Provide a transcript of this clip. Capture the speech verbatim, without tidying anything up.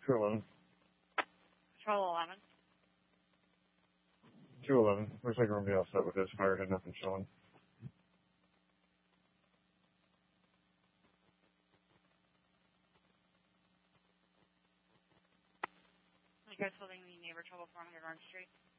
two eleven. Patrol eleven. two eleven. Looks like we're going to be all set with this. Fire had nothing showing. You guys holding the neighbor trouble four hundred Orange Street?